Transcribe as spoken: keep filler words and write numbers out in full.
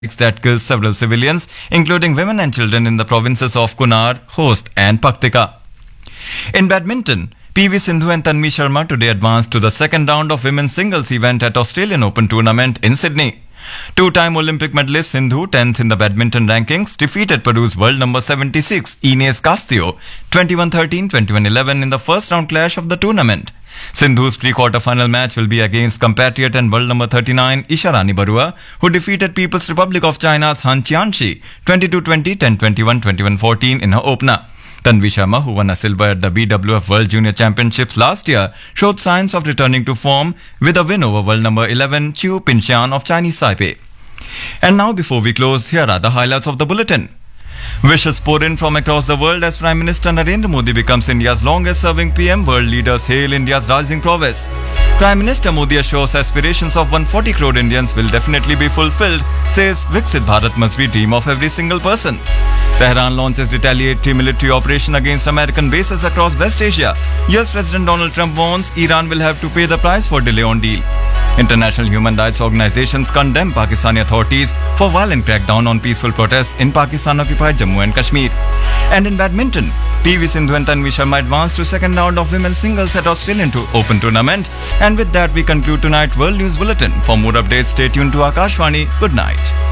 that killed several civilians, including women and children in the provinces of Kunar, Khost and Paktika. In badminton, P V Sindhu and Tanvi Sharma today advanced to the second round of women's singles event at Australian Open tournament in Sydney. Two-time Olympic medalist Sindhu, tenth in the badminton rankings, defeated Peru's world number seventy-six, Ines Castillo, twenty-one thirteen, twenty-one eleven in the first round clash of the tournament. Sindhu's pre-quarter-final match will be against compatriot and world number thirty-nine, Isharani Barua, who defeated People's Republic of China's Han Qianxi, twenty-two twenty, ten twenty-one, twenty-one fourteen in her opener. Tanvi Sharma, who won a silver at the B W F World Junior Championships last year, showed signs of returning to form with a win over world number eleven, Chiu Pinxian of Chinese Taipei. And now, before we close, here are the highlights of the bulletin. Wishes pour in from across the world as Prime Minister Narendra Modi becomes India's longest-serving P M. World leaders hail India's rising prowess. Prime Minister Modi assures aspirations of one hundred forty crore Indians will definitely be fulfilled, says Viksit Bharat must be dream of every single person. Tehran launches retaliatory military operation against American bases across West Asia. U S President Donald Trump warns Iran will have to pay the price for delay on deal. International human rights organizations condemn Pakistani authorities for violent crackdown on peaceful protests in Pakistan-occupied Jammu and Kashmir. And in badminton, P V Sindhu and Tanvi Sharma advanced to second round of women's singles at Australian Open tournament. And with that, we conclude tonight's World News Bulletin. For more updates, stay tuned to Akashvani. Good night.